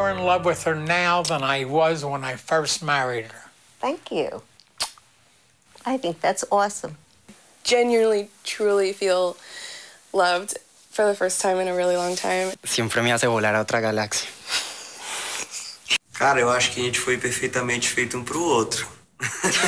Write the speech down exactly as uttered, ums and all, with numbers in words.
more in love with her now than I was when I first married her. Thank you. I think that's awesome. Genuinely, truly feel loved for the first time in a really long time. Siempre me hace volar a otra galaxia. Cara, eu acho que a gente foi perfeitamente feito um pro outro.